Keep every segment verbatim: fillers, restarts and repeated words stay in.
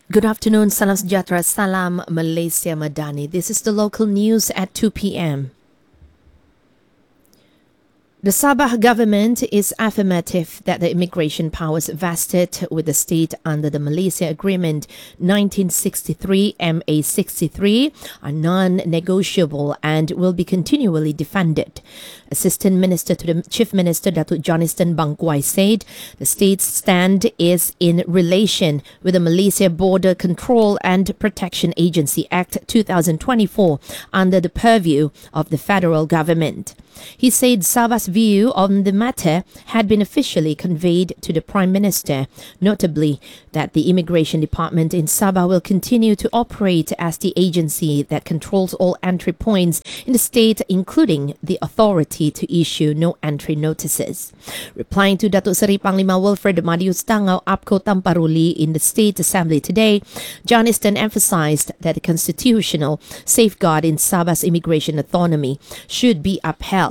Good afternoon, Salam Sejahtera, Salam Malaysia Madani. This is the local news at two p.m. The Sabah government is affirmative that the immigration powers vested with the state under the Malaysia Agreement nineteen sixty-three M A sixty-three are non-negotiable and will be continually defended. Assistant Minister to the Chief Minister Datuk Joniston Bangkwai said the state's stand is in relation with the Malaysia Border Control and Protection Agency Act two thousand twenty-four under the purview of the federal government. He said Sabah's view on the matter had been officially conveyed to the Prime Minister, notably that the Immigration Department in Sabah will continue to operate as the agency that controls all entry points in the state, including the authority to issue no entry notices. Replying to Datuk Seri Panglima Wilfred Madius Tangau Apko Tamparuli in the State Assembly today, Joniston emphasized that the constitutional safeguard in Sabah's immigration autonomy should be upheld.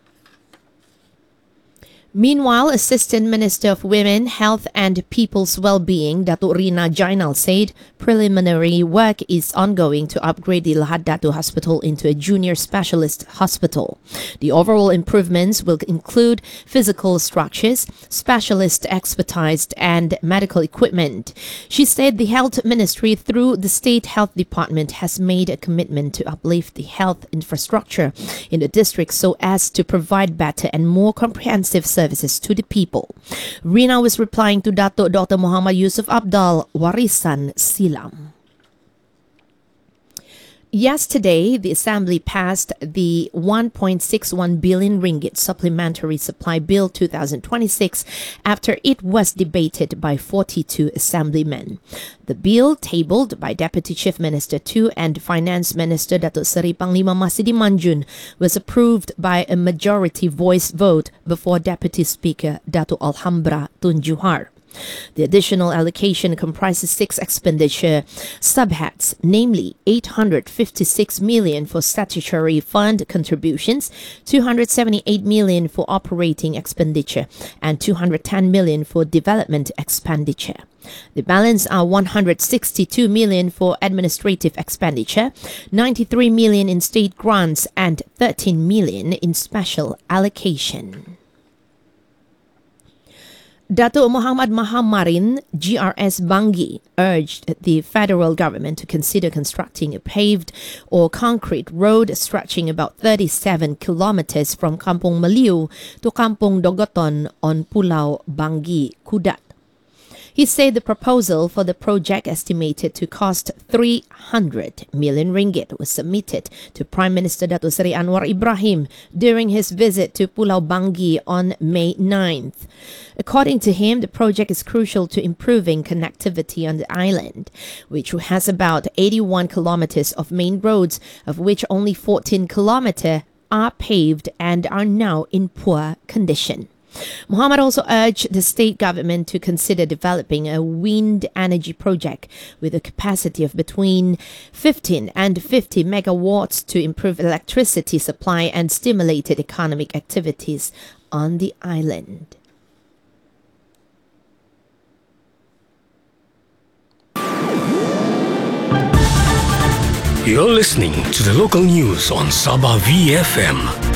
Meanwhile, Assistant Minister of Women, Health and People's Wellbeing, Datuk Rina Jainal, said preliminary work is ongoing to upgrade the Lahad Datu Hospital into a junior specialist hospital. The overall improvements will include physical structures, specialist expertise and medical equipment. She said the Health Ministry through the State Health Department has made a commitment to uplift the health infrastructure in the district so as to provide better and more comprehensive services services to the people. Rina was replying to Datuk Doctor Muhammad Yusuf Abdal Warisan Silam. Yesterday, the Assembly passed the one point six one billion ringgit Supplementary Supply Bill twenty twenty-six after it was debated by forty-two Assemblymen. The bill, tabled by Deputy Chief Minister two and Finance Minister Datuk Seri Panglima Masidi Manjun, was approved by a majority voice vote before Deputy Speaker Datuk Alhambra Tun Juhar. The additional allocation comprises six expenditure subheads, namely eight hundred fifty-six million for statutory fund contributions, two hundred seventy-eight million for operating expenditure, and two hundred ten million for development expenditure. The balance are one hundred sixty-two million for administrative expenditure, ninety-three million in state grants, and thirteen million in special allocation. Datuk Muhammad Mahamarin, G R S Bangi, urged the federal government to consider constructing a paved or concrete road stretching about thirty-seven kilometers from Kampung Meliu to Kampung Dogoton on Pulau Bangi, Kudat. He said the proposal for the project, estimated to cost three hundred million ringgit, was submitted to Prime Minister Datuk Seri Anwar Ibrahim during his visit to Pulau Bangi on May ninth. According to him, the project is crucial to improving connectivity on the island, which has about eighty-one kilometers of main roads, of which only fourteen kilometers are paved and are now in poor condition. Muhammad also urged the state government to consider developing a wind energy project with a capacity of between fifteen and fifty megawatts to improve electricity supply and stimulate economic activities on the island. You're listening to the local news on Sabah V F M.